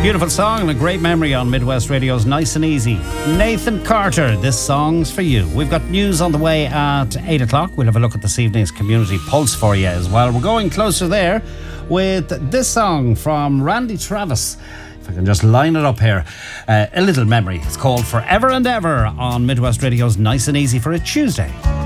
Beautiful song and a great memory on Midwest Radio's Nice and Easy. Nathan Carter, this song's for you. We've got news on the way at 8 o'clock. We'll have a look at this evening's Community Pulse for you as well. We're going closer there with this song from Randy Travis. If I can just line it up here. A little memory. It's called Forever and Ever on Midwest Radio's Nice and Easy for a Tuesday.